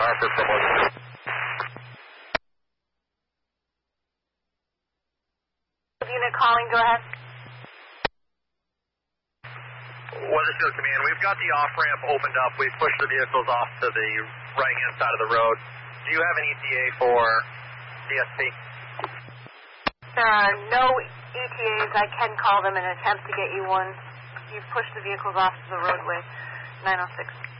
Hartford from Woodland. Unit calling, go ahead. Weathersfield Command, we've got the off-ramp opened up. We've pushed the vehicles off to the right-hand side of the road. Do you have an ETA for DSP? There are no ETAs. I can call them and attempt to get you one. You've pushed the vehicles off to the roadway. 906.